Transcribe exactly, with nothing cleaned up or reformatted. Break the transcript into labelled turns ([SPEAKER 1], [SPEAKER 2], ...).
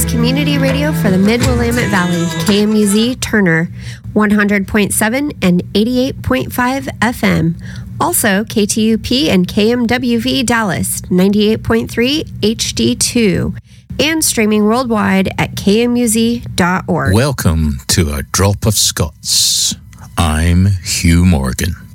[SPEAKER 1] is community radio for the Mid-Willamette Valley, K M U Z Turner, one hundred point seven and eighty-eight point five F M. Also, K T U P and K M W V Dallas, ninety-eight point three H D two. And streaming worldwide at K M U Z dot org.
[SPEAKER 2] Welcome to A Drop of Scots. I'm Hugh Morgan.